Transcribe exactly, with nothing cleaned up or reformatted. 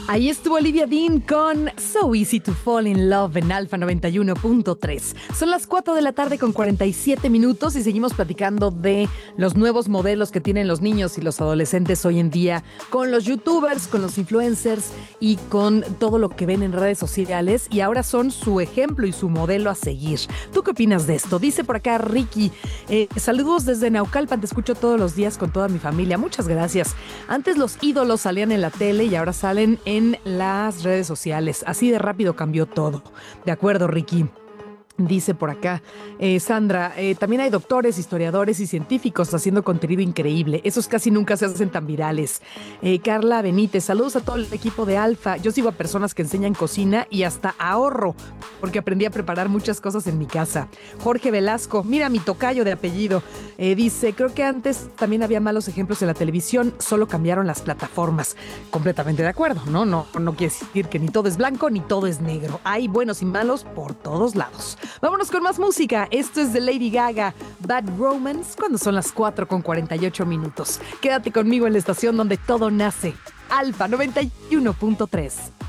Ahí estuvo Olivia Dean con So Easy to Fall in Love en Alfa noventa y uno punto tres. Son las cuatro de la tarde con cuarenta y siete minutos y seguimos platicando de los nuevos modelos que tienen los niños y los adolescentes hoy en día con los youtubers, con los influencers y con todo lo que ven en redes sociales, y ahora son su ejemplo y su modelo a seguir. ¿Tú qué opinas de esto? Dice por acá Ricky, eh, saludos desde Naucalpan, te escucho todos los días con toda mi familia. Muchas gracias. Antes los ídolos salían en la tele y ahora salen en en las redes sociales. Así de rápido cambió todo. De acuerdo, Ricky. Dice por acá, eh, Sandra, eh, también hay doctores, historiadores y científicos haciendo contenido increíble. Esos casi nunca se hacen tan virales. Eh, Carla Benítez, saludos a todo el equipo de Alfa. Yo sigo a personas que enseñan cocina y hasta ahorro, porque aprendí a preparar muchas cosas en mi casa. Jorge Velasco, mira mi tocayo de apellido, eh, dice, creo que antes también había malos ejemplos en la televisión, solo cambiaron las plataformas. Completamente de acuerdo, ¿no? No, no quiere decir que ni todo es blanco ni todo es negro. Hay buenos y malos por todos lados. Vámonos con más música. Esto es de Lady Gaga, Bad Romance, cuando son las cuatro con cuarenta y ocho minutos. Quédate conmigo en la estación donde todo nace. Alfa noventa y uno punto tres.